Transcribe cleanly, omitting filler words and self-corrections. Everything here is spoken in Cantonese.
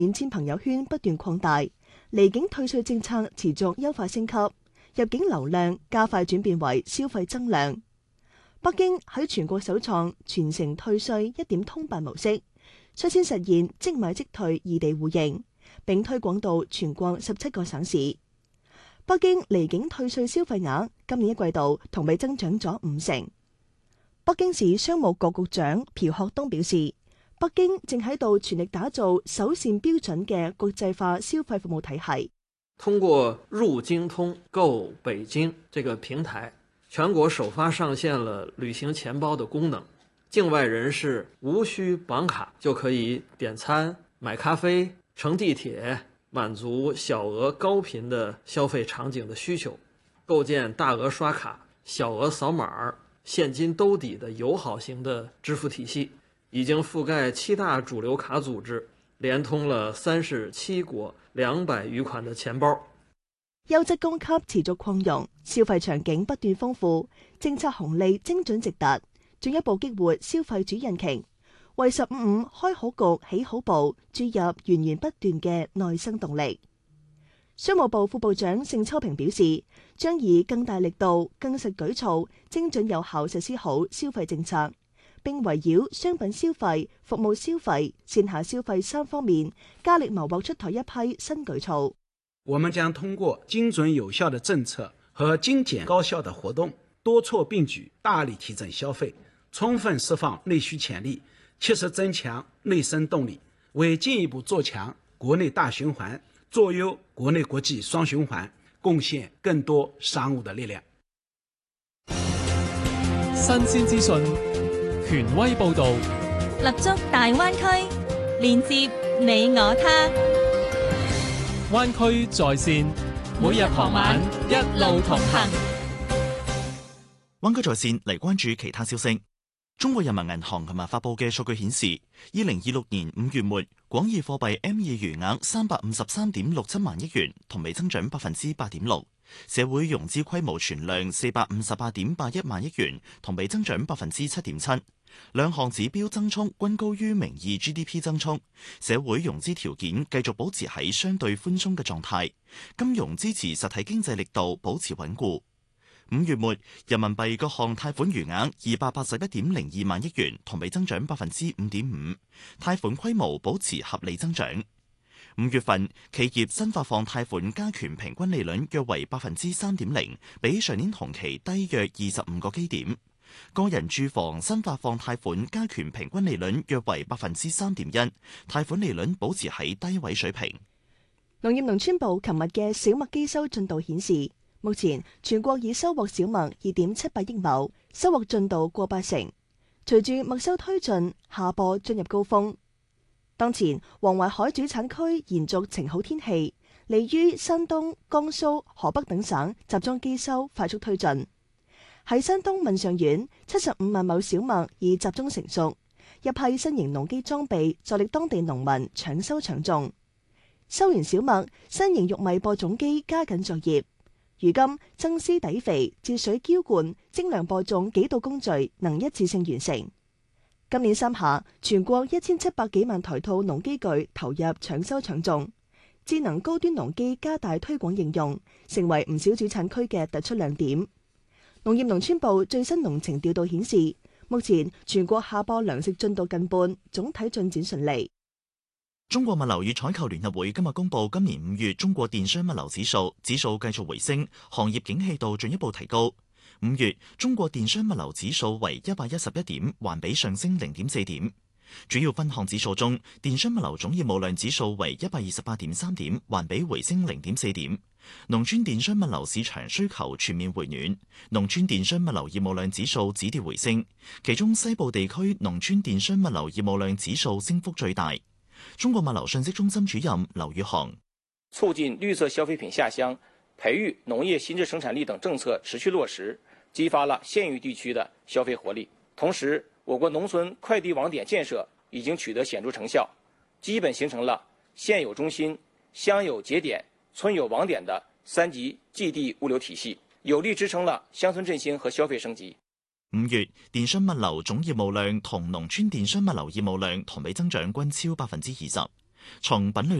免簽朋友圈不斷擴大，離境退稅政策持續優化升級，入境流量加快轉變為消費增量。北京喺全國首創全程退稅一點通辦模式，率先實現即買即退異地互認，並推廣到全國17個省市。北京離境退稅消費額今年一季度同比增長咗50%。北京市商務局局長朴學東表示，北京正喺度全力打造首線標準嘅國際化消費服務體系。 通過入京通購北京這個平台，全國首發上線了旅行錢包的功能，境外人士無需綁卡就可以點餐、買咖啡、乘地鐵，滿足小額高頻的消費場景的需求，構建大額刷卡、小額掃碼、現金兜底的友好型的支付體系，已經覆蓋7大主流卡組織，連通了37國200餘款的錢包。 優質供給持續擴容，消費場景不斷豐富，政策紅利精準直達，進一步激活消費主引擎，為15.5開好局起好步注入源源不斷嘅內生動力。商務部副部長盛秋平表示，將以更大力度、更實舉措，精準有效實施好消費政策，並圍繞商品消費、服務消費、線下消費3方面，加力謀劃出台一批新舉措。 我們將通過精準有效的政策和精簡高效的活動，多措並舉，大力提振消費，充分釋放內需潛力，切實增強內生動力，為進一步做強國內大循環，做優國內國際雙循環，貢獻更多商務的力量。 新鮮資訊，權威報導， 立足大灣區，連接你我他。 灣區在線，每日傍晚一路同行。 灣區在線嚟關注其他消息。中國人民銀行琴日發佈嘅數據顯示，2026年5月末，廣義貨幣 M2 餘額353.67萬億元，同比增長8.6%；社會融資規模存量458.81萬億元，同比增長7.7%。兩項指標增速均高於名義 GDP 增速，社會融資條件繼續保持喺相對寬鬆嘅狀態，金融支持實體經濟力度保持穩固。5月末，人民幣各項貸款餘額281.02萬億元，同比增長5.5%，貸款規模保持合理增長。5月份，企業新發放貸款加權平均利率約為3.0%，比上年同期低約25個基點。個人住房新發放貸款加權平均利率約為3.1%，貸款利率保持喺低位水平。 農業農村部琴日嘅小麥機收進度顯示，目前全國已收穫小麥2.78億畝，收穫進度過80%。隨住麥收推進，夏播進入高峰。當前黃淮海主產區延續晴好天氣，利於山東、江蘇、河北等省集中機收快速推進。喺山東岷上縣，75萬畝小麥已集中成熟，一批新型農機裝備助力當地農民搶收搶種。收完小麥，新型玉米播種機加緊作業。如今增施底肥、節水澆灌、精良播種幾道工序能一次性完成。今年3夏，全國1700幾萬台套農機具投入搶收搶種，智能高端農機加大推廣應用，成為唔少主產區嘅突出亮點。農業農村部最新農情調度顯示，目前全國夏播糧食進度近半，總體進展順利。 中國物流與採購聯合會今日公布今年5月中國電商物流指數繼續回升，行業景氣度進一步提高。5月中國電商物流指數為111點，環比上升0.4點。主要分項指數中，電商物流總業務量指數為128.3點，環比回升0.4點。農村電商物流市場需求全面回暖，農村電商物流業務量指數止跌回升，其中西部地區農村電商物流業務量指數升幅最大。中國物流信息中心主任劉宇航： 促進綠色消費品下鄉，培育農業新質生產力等政策持續落實，激發了縣域地區的消費活力。同時，我國農村快遞網點建設已經取得顯著成效，基本形成了縣有中心、鄉有節點、村有網點的3級寄遞物流體系，有力支撐了鄉村振興和消費升級。 5月，電商物流總業務量同農村電商物流業務量同比增長均超20%。 從品類